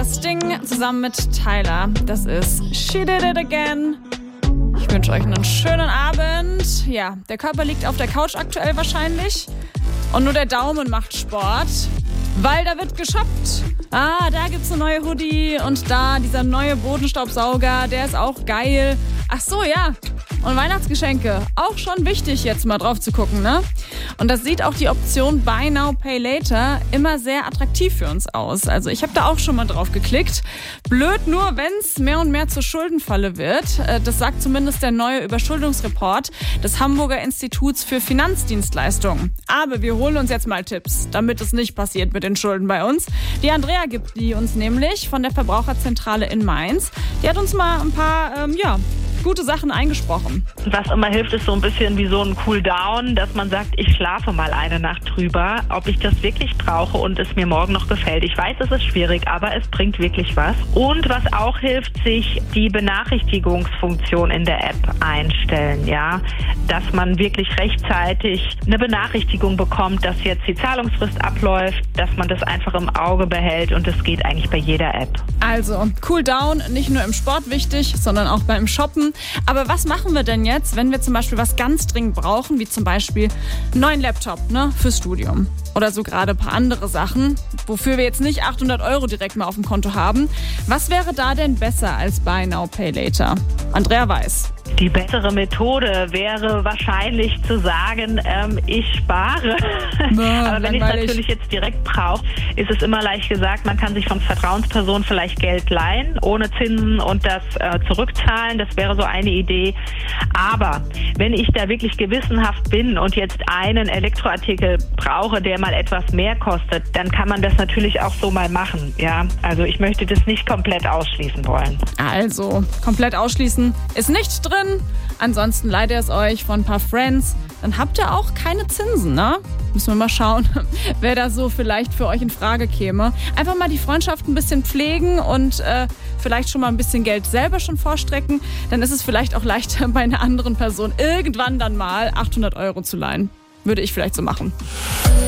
Sting zusammen mit Tyler. Das ist She Did It Again. Ich wünsche euch einen schönen Abend. Ja, der Körper liegt auf der Couch aktuell wahrscheinlich. Und nur der Daumen macht Sport. Weil da wird geshoppt. Da gibt's eine neue Hoodie und da dieser neue Bodenstaubsauger, der ist auch geil. Ach so, ja. Und Weihnachtsgeschenke, auch schon wichtig, jetzt mal drauf zu gucken, ne? Und das sieht auch die Option Buy Now, Pay Later immer sehr attraktiv für uns aus. Also ich habe da auch schon mal drauf geklickt. Blöd nur, wenn es mehr und mehr zur Schuldenfalle wird. Das sagt zumindest der neue Überschuldungsreport des Hamburger Instituts für Finanzdienstleistungen. Aber wir holen uns jetzt mal Tipps, damit es nicht passiert mit den Schulden bei uns. Die Andrea gibt die uns nämlich von der Verbraucherzentrale in Mainz. Die hat uns mal ein paar, gute Sachen eingesprochen. Was immer hilft, ist so ein bisschen wie so ein Cool-Down, dass man sagt, ich schlafe mal eine Nacht drüber, ob ich das wirklich brauche und es mir morgen noch gefällt. Ich weiß, es ist schwierig, aber es bringt wirklich was. Und was auch hilft, sich die Benachrichtigungsfunktion in der App einstellen, ja, dass man wirklich rechtzeitig eine Benachrichtigung bekommt, dass jetzt die Zahlungsfrist abläuft, dass man das einfach im Auge behält und das geht eigentlich bei jeder App. Also, Cool-Down, nicht nur im Sport wichtig, sondern auch beim Shoppen. Aber was machen wir denn jetzt, wenn wir zum Beispiel was ganz dringend brauchen, wie zum Beispiel einen neuen Laptop, ne, fürs Studium? Oder so gerade ein paar andere Sachen, wofür wir jetzt nicht 800 € direkt mal auf dem Konto haben. Was wäre da denn besser als Buy Now, Pay Later? Andrea weiß. Die bessere Methode wäre wahrscheinlich zu sagen, ich spare. Aber wenn ich es natürlich jetzt direkt brauche, ist es immer leicht gesagt, man kann sich von Vertrauenspersonen vielleicht Geld leihen, ohne Zinsen und das zurückzahlen. Das wäre so eine Idee. Aber wenn ich da wirklich gewissenhaft bin und jetzt einen Elektroartikel brauche, der mal etwas mehr kostet, dann kann man das natürlich auch so mal machen. Ja, also ich möchte das nicht komplett ausschließen wollen. Also, komplett ausschließen ist nicht drin. Ansonsten leiht ihr es euch von ein paar Friends. Dann habt ihr auch keine Zinsen, ne? Müssen wir mal schauen, wer da so vielleicht für euch in Frage käme. Einfach mal die Freundschaft ein bisschen pflegen und vielleicht schon mal ein bisschen Geld selber schon vorstrecken. Dann ist es vielleicht auch leichter, bei einer anderen Person irgendwann dann mal 800 € zu leihen. Würde ich vielleicht so machen.